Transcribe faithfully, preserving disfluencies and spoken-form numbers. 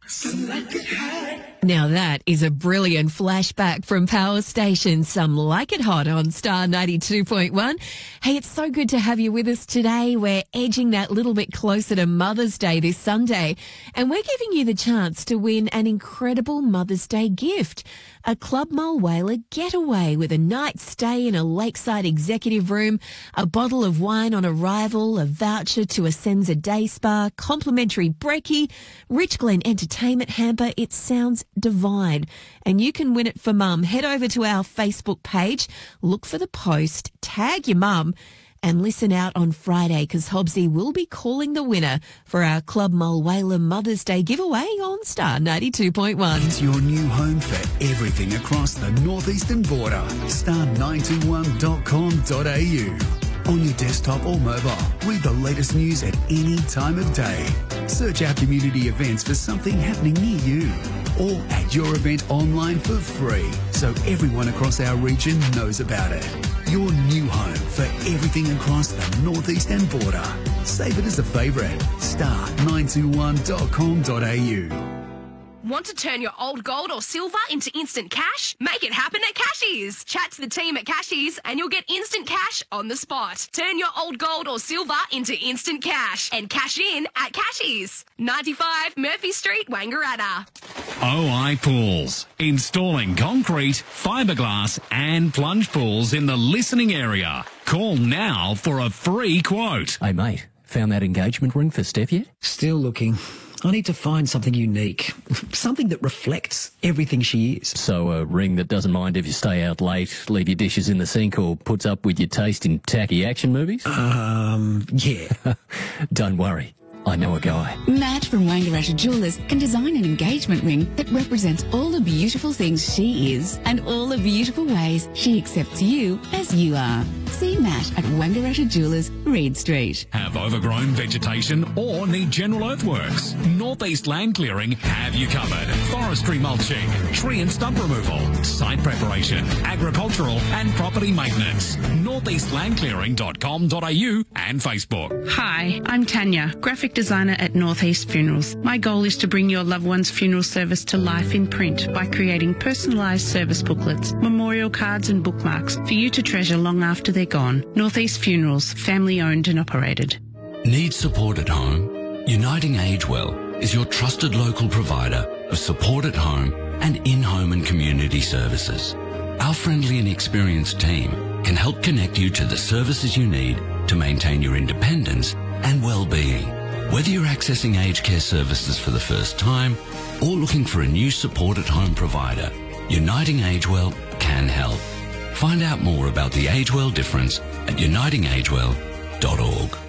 Some like it hot. Now that is a brilliant flashback from Power Station. Some like it hot on Star ninety-two point one. Hey, it's so good to have you with us today. We're edging that little bit closer to Mother's Day this Sunday, and we're giving you the chance to win an incredible Mother's Day gift. A Club Mulwala getaway with a night stay in a lakeside executive room, a bottle of wine on arrival, a voucher to a Senza Day Spa, complimentary brekkie, Rich Glen entertainment hamper. It sounds divine. And you can win it for Mum. Head over to our Facebook page, look for the post, tag your mum, and listen out on Friday because Hobbsy will be calling the winner for our Club Mulwala Mother's Day giveaway on Star ninety-two point one. It's your new home for everything across the northeastern border. star nine two one dot com dot a u. On your desktop or mobile, read the latest news at any time of day. Search our community events for something happening near you. Or add your event online for free so everyone across our region knows about it. Your new home for everything across the northeastern border. Save it as a favourite. star nine two one dot com dot a u. Want to turn your old gold or silver into instant cash? Make it happen at Cashies. Chat to the team at Cashies and you'll get instant cash on the spot. Turn your old gold or silver into instant cash and cash in at Cashies. ninety-five Murphy Street, Wangaratta. O I Pools. Installing concrete, fiberglass and plunge pools in the listening area. Call now for a free quote. Hey mate, found that engagement ring for Steph yet? Still looking. I need to find something unique. Something that reflects everything she is. So a ring that doesn't mind if you stay out late, leave your dishes in the sink or puts up with your taste in tacky action movies? Um, yeah. Don't worry. I know a guy. Matt from Wangaratta Jewellers can design an engagement ring that represents all the beautiful things she is and all the beautiful ways she accepts you as you are. See Matt at Wangaratta Jewellers, Reed Street. Have overgrown vegetation or need general earthworks? Northeast Land Clearing have you covered. Forestry mulching, tree and stump removal, site preparation, agricultural and property maintenance. northeast land clearing dot com dot a u and Facebook. Hi, I'm Tanya, graphic designer at Northeast Funerals. My goal is to bring your loved one's funeral service to life in print by creating personalised service booklets, memorial cards and bookmarks for you to treasure long after they're gone. Northeast Funerals, family owned and operated. Need support at home? Uniting Agewell is your trusted local provider of support at home and in-home and community services. Our friendly and experienced team can help connect you to the services you need to maintain your independence and well-being. Whether you're accessing aged care services for the first time or looking for a new support at home provider, Uniting Agewell can help. Find out more about the Agewell difference at uniting agewell dot org.